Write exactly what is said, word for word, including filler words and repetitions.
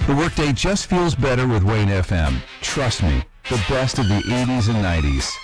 The workday just feels better with Wayne F M. Trust me, the best of the eighties and nineties.